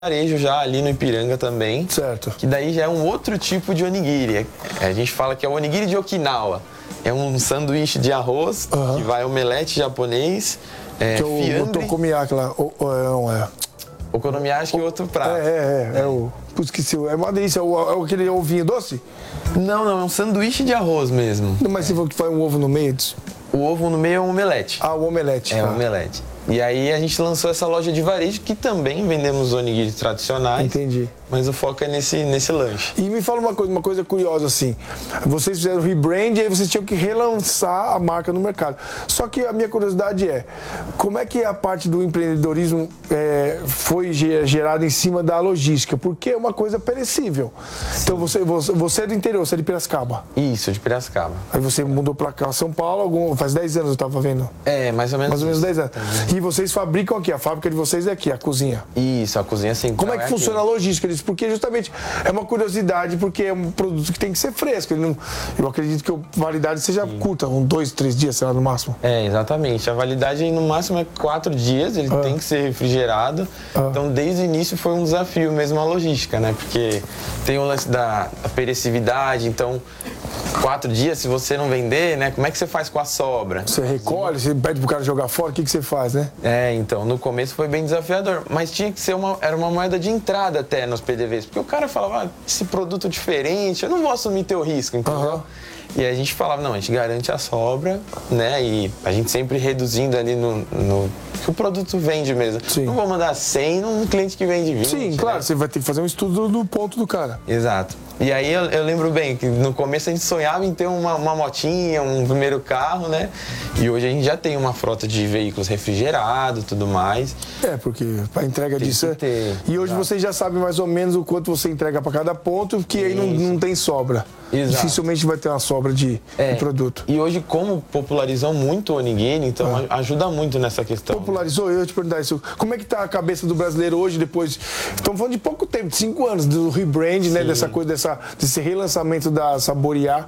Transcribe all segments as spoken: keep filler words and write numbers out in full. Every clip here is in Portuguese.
varejo já ali no Ipiranga também. Certo. Que daí já é um outro tipo de onigiri. A gente fala que é o onigiri de Okinawa. É um sanduíche de arroz, uhum. que vai omelete japonês, é, que é o fiambre... okonomiyaki lá, ou, ou é, não é? Okonomiyaki e outro prato. É, é, é, é, é o... Putz, esqueci, é uma delícia, é, o, é aquele ovinho doce? Não, não, é um sanduíche de arroz mesmo. Não, mas é. Você falou que vai um ovo no meio disso? O ovo no meio é um omelete. Ah, o omelete. É tá. um omelete. E aí a gente lançou essa loja de varejo que também vendemos onigiri tradicionais. Entendi. Mas o foco é nesse, nesse lanche. E me fala uma coisa, uma coisa curiosa assim. Vocês fizeram o rebrand e aí vocês tinham que relançar a marca no mercado. Só que a minha curiosidade é, como é que a parte do empreendedorismo é, foi gerada em cima da logística? Porque é uma coisa perecível. Sim. Então você, você, você é do interior, você é de Piracicaba? Isso, de Piracicaba. Aí você mudou pra cá, São Paulo, algum, faz dez anos eu tava vendo. É, mais ou menos. Mais ou menos dez anos. E vocês fabricam aqui, a fábrica de vocês é aqui, a cozinha. Isso, a cozinha central. Como é que é funciona aqui. a logística disso? Porque justamente é uma curiosidade, porque é um produto que tem que ser fresco. Ele não, eu acredito que a validade seja Sim. curta, um dois, três dias, sei lá, no máximo. É, exatamente. A validade no máximo é quatro dias, ele ah. tem que ser refrigerado. Ah. Então, desde o início foi um desafio mesmo a logística, né? Porque tem o lance da perecividade, então quatro dias, se você não vender, né? Como é que você faz com a sobra? Você recolhe, você pede pro cara jogar fora, o que, que você faz, né? É, então, no começo foi bem desafiador, mas tinha que ser uma, era uma moeda de entrada até nos P D Vs, porque o cara falava, ah, esse produto diferente, eu não vou assumir teu risco, entendeu? Uhum. E aí a gente falava, não, a gente garante a sobra, né? E a gente sempre reduzindo ali no... no que o produto vende mesmo. Sim. Não vou mandar cem num cliente que vende vinte. Sim, claro, né? Você vai ter que fazer um estudo do ponto do cara. Exato. E aí eu, eu lembro bem que no começo a gente sonhava em ter uma, uma motinha, um primeiro carro, né? E hoje a gente já tem uma frota de veículos refrigerados e tudo mais. É, porque a entrega tem disso é... Ter, e hoje exato. Vocês já sabem mais ou menos o quanto você entrega para cada ponto, que aí não, não tem sobra. Exato. Dificilmente vai ter uma sobra de, é. de produto. E hoje, como popularizou muito o onigiri, então ah. ajuda muito nessa questão. Popularizou? Eu ia te perguntar isso. Como é que tá a cabeça do brasileiro hoje, depois... Estamos falando de pouco tempo, de cinco anos, do rebrand, né? Dessa coisa, dessa, desse relançamento da Saborear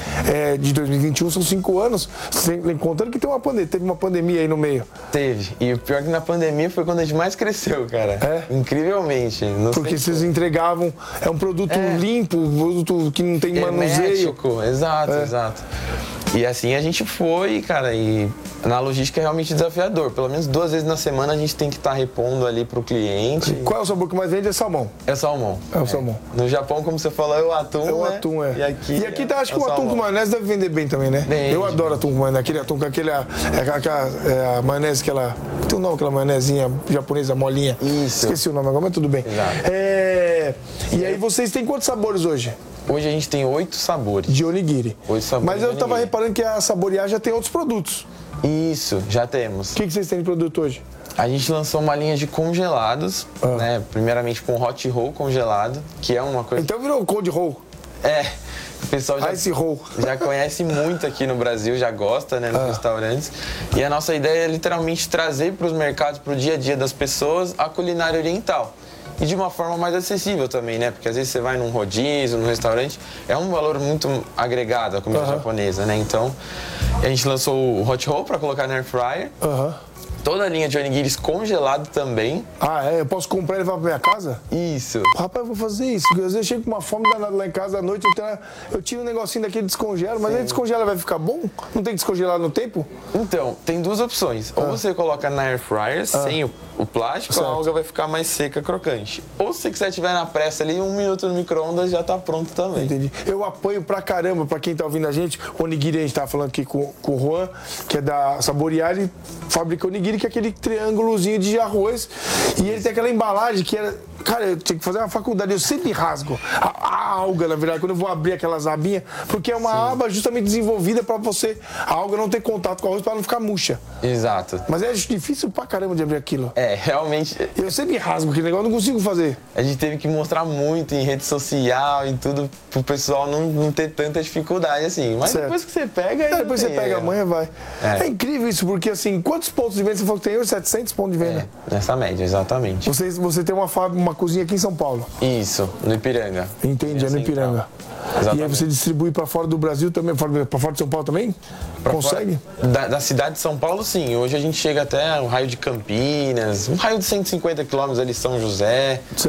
é, de dois mil e vinte e um, são cinco anos, sem, contando que tem uma pandemia, teve uma pandemia aí no meio. Teve. E o pior é que na pandemia foi quando a gente mais cresceu, cara. É? Incrivelmente. Não Porque vocês como. entregavam... É um produto é. limpo, um produto que não tem manuseio. Hermético. Exato, é. exato. E assim a gente foi, cara, e na logística é realmente desafiador. Pelo menos duas vezes na semana a gente tem que estar tá repondo ali pro cliente. Qual é o sabor que mais vende? É salmão? É salmão. É o é. salmão. No Japão, como você falou, é o atum, É o né? atum, é. E aqui, e aqui tá, acho é que o, o atum salmão. com maionese deve vender bem também, né? Vende. Eu adoro atum com maionese. Aquele atum com aquele... É, aquela, é a maionese, aquela... Tem um nome, aquela maionezinha japonesa, molinha. Isso. Esqueci o nome agora, mas tudo bem. Exato. É... E aí vocês têm quantos sabores hoje? Hoje a gente tem oito sabores. De onigiri. Oito sabores. Mas eu tava reparando que a Saborear já tem outros produtos. Isso, já temos. O que, que vocês têm de produto hoje? A gente lançou uma linha de congelados, ah. né? Primeiramente com hot roll congelado, que é uma coisa... Então virou cold roll. É, o pessoal já, Ice roll. já conhece muito aqui no Brasil, já gosta, né, nos ah. restaurantes. E a nossa ideia é literalmente trazer para os mercados, para o dia a dia das pessoas, a culinária oriental. E de uma forma mais acessível também, né? Porque às vezes você vai num rodízio, num restaurante, é um valor muito agregado a comida uhum. japonesa, né? Então, a gente lançou o hot roll para colocar na air fryer. Uhum. Toda a linha de onigiris congelado também. Ah, é? Eu posso comprar e levar pra minha casa? Isso. Rapaz, eu vou fazer isso. Porque às vezes eu chego com uma fome danada lá em casa à noite, eu, tenho, eu tiro um negocinho daquele descongelo, mas aí descongela vai ficar bom? Não tem que descongelar no tempo? Então, tem duas opções. Ou ah. você coloca na air fryer, ah. sem o, o plástico, certo. A alga vai ficar mais seca, crocante. Ou se você quiser tiver na pressa ali, um minuto no micro-ondas já tá pronto também. Entendi. Eu apoio pra caramba, pra quem tá ouvindo a gente, o onigiri, a gente tava falando aqui com, com o Juan, que é da Saborear, ele fabrica onigiri, que é aquele triângulozinho de arroz, e ele tem aquela embalagem que era... Cara, eu tinha que fazer uma faculdade, eu sempre rasgo a, a alga, na verdade, quando eu vou abrir aquelas abinhas, porque é uma Sim. aba justamente desenvolvida pra você, a alga não ter contato com o arroz pra não ficar murcha. Exato. Mas é difícil pra caramba de abrir aquilo. É, realmente... Eu sempre rasgo aquele negócio, não consigo fazer. A gente teve que mostrar muito em rede social e tudo, pro pessoal não, não ter tanta dificuldade, assim. Mas certo. Depois que você pega... É, depois você tem, pega é. amanhã, vai. É. É incrível isso, porque assim, quantos pontos de venda você falou que tem hoje? setecentos pontos de venda? É, nessa média, exatamente. Você, você tem uma, uma cozinha aqui em São Paulo? Isso, no Ipiranga. Entendi, é no Ipiranga. Exatamente. E aí você distribui para fora do Brasil também, para fora de São Paulo também? Pra Consegue? fora Da, da cidade de São Paulo, sim. Hoje a gente chega até um raio de Campinas, um raio de cento e cinquenta quilômetros ali, São José.